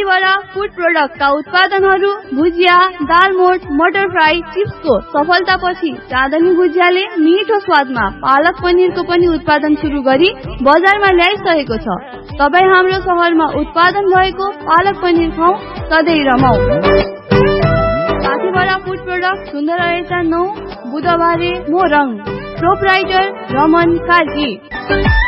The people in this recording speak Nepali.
साथीबाट फूड प्रोडक्टका उत्पादनहरू भुजिया, दालमोट, मटर फ्राई, चिप्सको सफलतापछि चाँदनी भुजियाले मिठो स्वादमा पालक पनिरको पनि उत्पादन सुरु गरी बजारमा ल्याइसकेको छ। तपाईँ हाम्रो शहरमा उत्पादन भएको पालक पनिर खाऊ, सधैँ रमाऊ। साथीबाट फूड प्रोडक्ट सुन्दर रहेछ 9 बुधबारे मोरङ। प्रोप्राइटर रमन कार्की।